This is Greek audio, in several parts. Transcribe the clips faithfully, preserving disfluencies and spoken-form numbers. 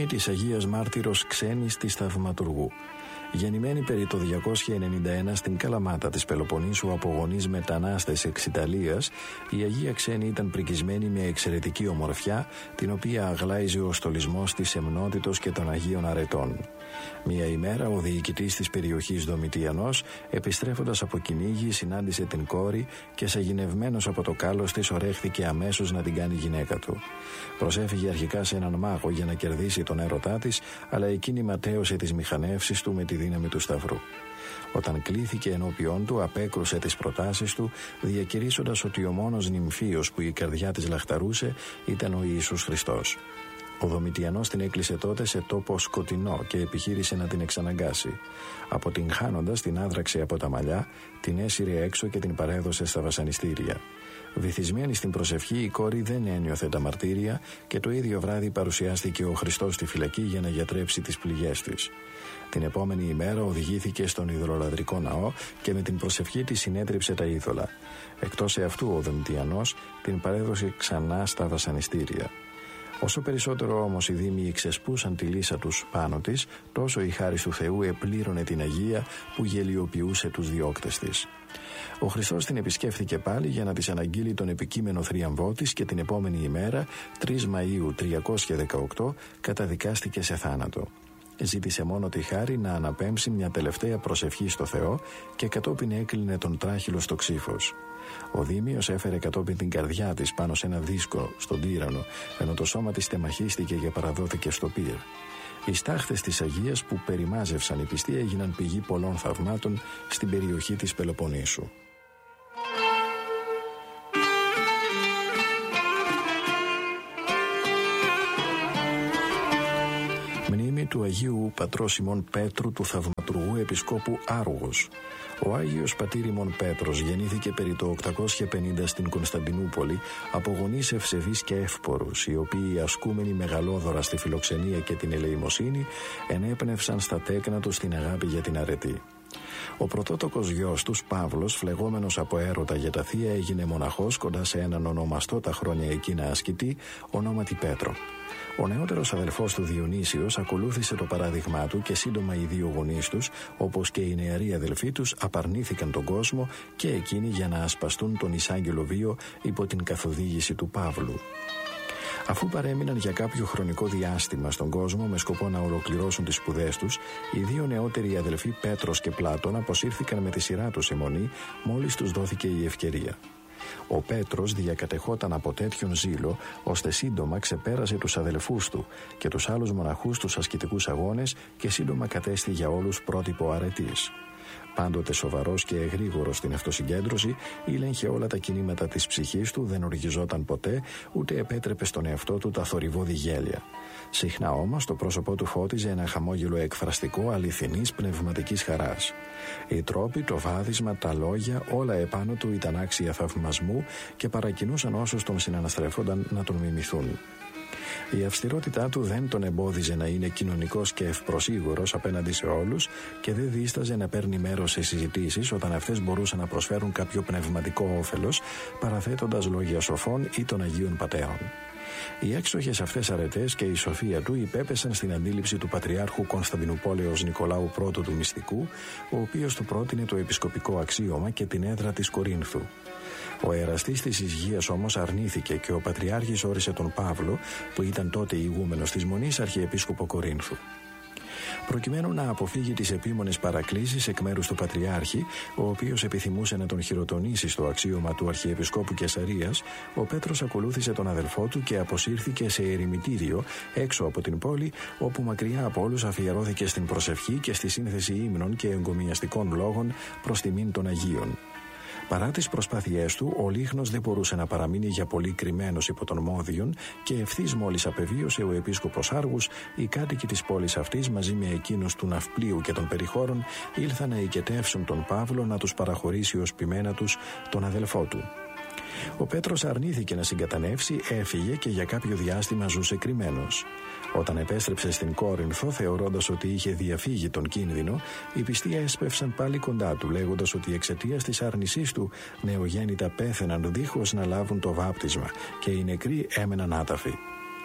της Αγίας Μάρτυρος Ξένης της Θαυματουργού. Γεννημένη περί το διακόσια ενενήντα ένα στην Καλαμάτα της Πελοποννήσου από γονείς μετανάστες εξ Ιταλίας, η Αγία Ξένη ήταν πρικισμένη με εξαιρετική ομορφιά, την οποία αγλάιζε ο στολισμός της Σεμνότητος και των Αγίων Αρετών. Μία ημέρα ο διοικητής της περιοχής Δομητιανός, επιστρέφοντας από κυνήγι, συνάντησε την κόρη και σαγηνευμένος από το κάλος της ορέχθηκε αμέσως να την κάνει γυναίκα του. Προσέφυγε αρχικά σε έναν μάγο για να κερδίσει τον έρωτά της, αλλά εκείνη ματέωσε τις μηχανεύσεις του με τη δύναμη του σταυρού. Όταν κλήθηκε ενώπιόν του, απέκρουσε τις προτάσεις του, διακηρύσσοντας ότι ο μόνος νυμφίος που η καρδιά της λαχταρούσε ήταν ο Ιησούς Χριστός. Ο Δομητιανός την έκλεισε τότε σε τόπο σκοτεινό και επιχείρησε να την εξαναγκάσει. Αποτυγχάνοντας, την άδραξε από τα μαλλιά, την έσυρε έξω και την παρέδωσε στα βασανιστήρια. Βυθισμένη στην προσευχή, η κόρη δεν ένιωθε τα μαρτύρια και το ίδιο βράδυ παρουσιάστηκε ο Χριστός στη φυλακή για να γιατρέψει τις πληγές της. Την επόμενη ημέρα οδηγήθηκε στον ιδωλολατρικό ναό και με την προσευχή της συνέτριψε τα είδωλα. Εκτός εαυτού, ο Δομητιανός την παρέδωσε ξανά στα βασανιστήρια. Όσο περισσότερο όμως οι δήμοι ξεσπούσαν τη λύσα τους πάνω της, τόσο η χάρις του Θεού επλήρωνε την Αγία που γελιοποιούσε τους διώκτες της. Ο Χριστός την επισκέφθηκε πάλι για να της αναγγείλει τον επικείμενο θρίαμβό της και την επόμενη ημέρα, τρεις Μαΐου τριακόσια δεκαοκτώ, καταδικάστηκε σε θάνατο. Ζήτησε μόνο τη χάρη να αναπέμψει μια τελευταία προσευχή στο Θεό και κατόπιν έκλεινε τον τράχυλο στο ξύφος. Ο Δήμιος έφερε κατόπιν την καρδιά της πάνω σε ένα δίσκο στον τύρανο, ενώ το σώμα της τεμαχίστηκε και παραδόθηκε στο πυρ. Οι στάχτες της Αγίας που περιμάζευσαν οι πιστοί έγιναν πηγή πολλών θαυμάτων στην περιοχή της Πελοποννήσου. Μνήμη του Αγίου Πατρός ημών Πέτρου του Θαυματουργού Επισκόπου Άργους. Ο Άγιος Πατήρ ημών Πέτρος γεννήθηκε περί το οκτακόσια πενήντα στην Κωνσταντινούπολη από γονείς ευσεβείς και εύπορους, οι οποίοι ασκούμενοι μεγαλόδωρα στη φιλοξενία και την ελεημοσύνη ενέπνευσαν στα τέκνα τους την αγάπη για την αρετή. Ο πρωτότοκος γιος τους, Παύλος, φλεγόμενος από έρωτα για τα θεία, έγινε μοναχός κοντά σε έναν ονομαστό τα χρόνια εκείνα ασκητή, ονόματι Πέτρο. Ο νεότερος αδελφός του Διονύσιος ακολούθησε το παράδειγμά του και σύντομα οι δύο γονείς τους, όπως και οι νεαροί αδελφοί τους, απαρνήθηκαν τον κόσμο και εκείνοι για να ασπαστούν τον εισάγγελο βίο υπό την καθοδήγηση του Παύλου. Αφού παρέμειναν για κάποιο χρονικό διάστημα στον κόσμο με σκοπό να ολοκληρώσουν τις σπουδές τους, οι δύο νεότεροι αδελφοί Πέτρος και Πλάτων αποσύρθηκαν με τη σειρά τους αιμονή μόλις τους δόθηκε η ευκαιρία. Ο Πέτρος διακατεχόταν από τέτοιον ζήλο, ώστε σύντομα ξεπέρασε τους αδελφούς του και τους άλλους μοναχούς στους ασκητικούς αγώνες και σύντομα κατέστη για όλους πρότυπο αρετής. Πάντοτε σοβαρός και εγρήγορος στην αυτοσυγκέντρωση, ήλεγχε όλα τα κινήματα της ψυχής του, δεν οργιζόταν ποτέ, ούτε επέτρεπε στον εαυτό του τα θορυβώδη γέλια. Συχνά όμως το πρόσωπό του φώτιζε ένα χαμόγελο εκφραστικό αληθινής πνευματικής χαράς. Οι τρόποι, το βάδισμα, τα λόγια, όλα επάνω του ήταν άξια θαυμασμού και παρακινούσαν όσους τον συναναστρέφονταν να τον μιμηθούν. Η αυστηρότητά του δεν τον εμπόδιζε να είναι κοινωνικός και ευπροσίγουρος απέναντι σε όλους και δεν δίσταζε να παίρνει μέρος σε συζητήσεις όταν αυτές μπορούσαν να προσφέρουν κάποιο πνευματικό όφελος, παραθέτοντας λόγια σοφών ή των Αγίων Πατέρων. Οι έξοχες αυτές αρετές και η σοφία του υπέπεσαν στην αντίληψη του Πατριάρχου Κωνσταντινουπόλεως Νικολάου πρώτου του Μυστικού, ο οποίος του πρότεινε το επισκοπικό αξίωμα και την έδρα της Κορίνθου. Ο εραστής της Υγείας όμως αρνήθηκε και ο Πατριάρχης όρισε τον Παύλο, που ήταν τότε ηγούμενος της Μονής, αρχιεπίσκοπο Κορίνθου. Προκειμένου να αποφύγει τις επίμονες παρακλήσεις εκ μέρους του Πατριάρχη, ο οποίος επιθυμούσε να τον χειροτονήσει στο αξίωμα του Αρχιεπισκόπου Καισαρίας, ο Πέτρος ακολούθησε τον αδελφό του και αποσύρθηκε σε ερημητήριο έξω από την πόλη, όπου μακριά από όλους αφιερώθηκε στην προσευχή και στη σύνθεση ύμνων και εγκομιαστικών λόγων προς τιμήν των Αγίων. Παρά τις προσπάθειές του, ο Λίχνος δεν μπορούσε να παραμείνει για πολύ κρυμμένος υπό των Μόδιων και ευθύς μόλις απεβίωσε ο επίσκοπος Άργους, οι κάτοικοι της πόλης αυτής μαζί με εκείνους του Ναυπλίου και των περιχώρων ήλθαν να οικετεύσουν τον Παύλο να τους παραχωρήσει ως ποιμένα τους τον αδελφό του. Ο Πέτρος αρνήθηκε να συγκατανεύσει, έφυγε και για κάποιο διάστημα ζούσε κρυμμένος. Όταν επέστρεψε στην Κόρινθο, θεωρώντας ότι είχε διαφύγει τον κίνδυνο, οι πιστοί έσπευσαν πάλι κοντά του, λέγοντας ότι εξαιτίας της άρνησής του νεογέννητα πέθαιναν δίχως να λάβουν το βάπτισμα και οι νεκροί έμεναν άταφοι.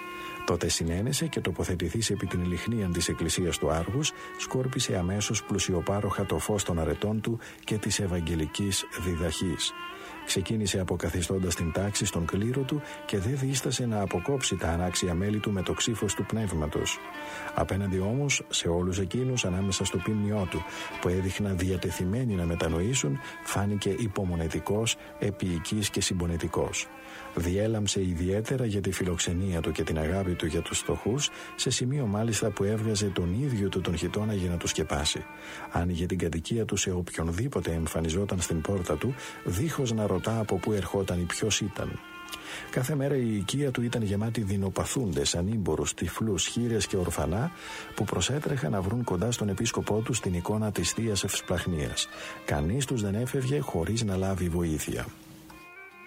Τότε συνένεσε και τοποθετηθείς επί την λιχνίαν της εκκλησίας του Άργους, σκόρπισε αμέσως πλουσιοπάροχα το φως των αρετών του και της ευαγγελικής διδαχής. Ξεκίνησε αποκαθιστώντας την τάξη στον κλήρο του και δεν δίστασε να αποκόψει τα ανάξια μέλη του με το ξύφος του πνεύματος. Απέναντι όμως σε όλους εκείνους ανάμεσα στο ποιμνιό του που έδειχναν διατεθειμένοι να μετανοήσουν, φάνηκε υπομονετικός, επίοικης και συμπονετικός. Διέλαμψε ιδιαίτερα για τη φιλοξενία του και την αγάπη του για τους φτωχούς, σε σημείο μάλιστα που έβγαζε τον ίδιο του τον χιτώνα για να του σκεπάσει. Άνοιγε την κατοικία του σε οποιονδήποτε εμφανιζόταν στην πόρτα του, δίχως να ρωτά από πού ερχόταν ή ποιος ήταν. Κάθε μέρα η οικία του ήταν γεμάτη δεινοπαθούντες, ανήμπορους, τυφλούς, χήρες και ορφανά που προσέτρεχαν να βρουν κοντά στον επίσκοπό τους την εικόνα της Θείας Ευσπλαχνίας. Κανείς τους δεν έφευγε χωρίς να λάβει βοήθεια.